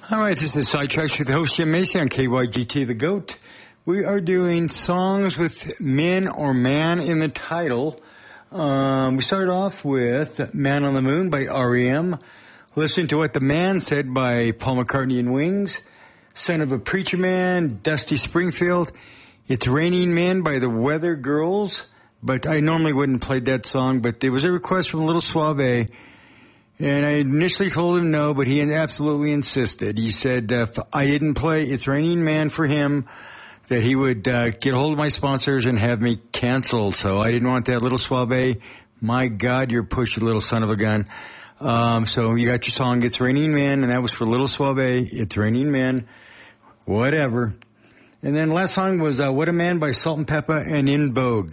All right, this is Sidetracks with the host Jim Macy on KYGT The Goat. We are doing songs with men or man in the title. We started off with Man on the Moon by R.E.M., Listen to What the Man Said by Paul McCartney and Wings, Son of a Preacher Man, Dusty Springfield, It's Raining Men by the Weather Girls, but I normally wouldn't play that song, but there was a request from Little Suave, and I initially told him no, but he absolutely insisted. He said if I didn't play It's Raining Man for him, that he would get a hold of my sponsors and have me canceled. So I didn't want that. Little Suave. My God, you're a pushy little son of a gun. So you got your song, It's Raining Man, and that was for Little Suave. It's Raining Man. Whatever. And then last song was What a Man by Salt and Pepper and In Vogue.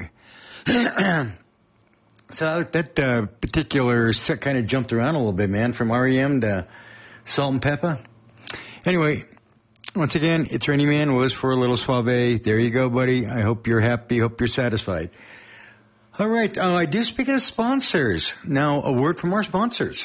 So that particular set kind of jumped around a little bit, man, from R.E.M. to Salt and Pepper. Anyway, once again, It's Raining Man was for Little Suave. There you go, buddy. I hope you're happy. Hope you're satisfied. All right. I do speak of sponsors. Now, a word from our sponsors.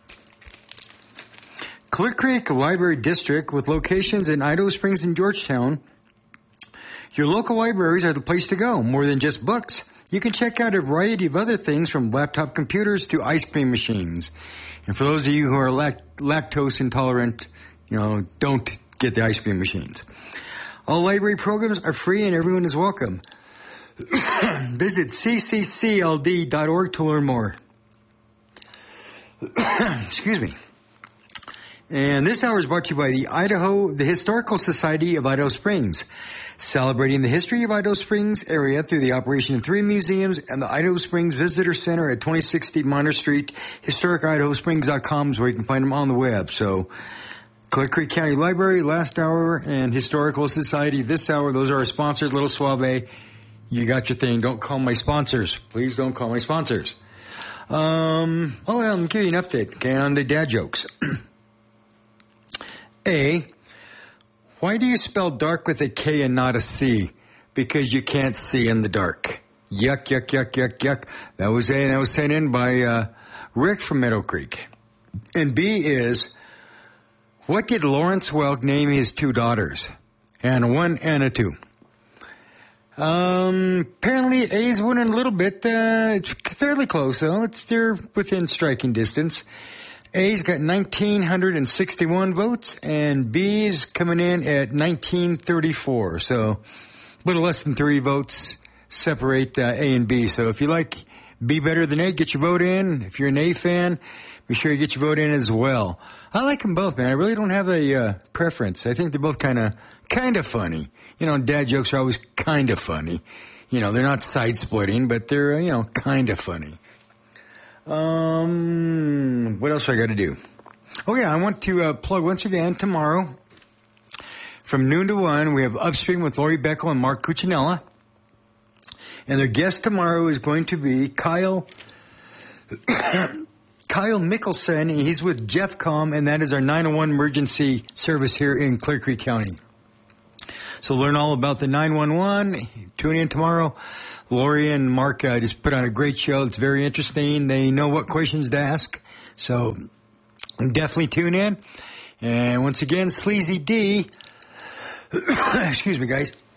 Clear Creek Library District, with locations in Idaho Springs and Georgetown. Your local libraries are the place to go. More than just books. You can check out a variety of other things, from laptop computers to ice cream machines. And for those of you who are lactose intolerant, don't get the ice cream machines. All library programs are free and everyone is welcome. Visit cccld.org to learn more. Excuse me. And this hour is brought to you by the Historical Society of Idaho Springs, celebrating the history of Idaho Springs area through the operation of 3 museums and the Idaho Springs Visitor Center at 2060 Monter Street. HistoricIdahoSprings.com is where you can find them on the web. So, Clear Creek County Library, last hour, and Historical Society this hour. Those are our sponsors. Little Suave, you got your thing. Don't call my sponsors. Please don't call my sponsors. I'll give you an update, okay, on the dad jokes. A, why do you spell dark with a K and not a C? Because you can't see in the dark. Yuck, yuck, yuck, yuck, yuck. That was A, and that was sent in by Rick from Meadow Creek. And B is, what did Lawrence Welk name his 2 daughters? And a 1 and a 2. Apparently A's winning a little bit. It's fairly close, though. They're within striking distance. A's got 1,961 votes, and B's coming in at 1,934. So, a little less than 30 votes separate A and B. So, if you like B better than A, get your vote in. If you're an A fan, be sure you get your vote in as well. I like them both, man. I really don't have a preference. I think they're both kind of funny. Dad jokes are always kind of funny. They're not side-splitting, but they're, kind of funny. What else do I got to do? Oh, yeah, I want to plug once again tomorrow from noon to 1. We have Upstream with Lori Beckel and Mark Cuccinella. And their guest tomorrow is going to be Kyle Mickelson. He's with Jeffcom, and that is our 911 emergency service here in Clear Creek County. So learn all about the 911. Tune in tomorrow. Lori and Mark just put on a great show. It's very interesting. They know what questions to ask. So definitely tune in. And once again, Sleazy D, excuse me, guys.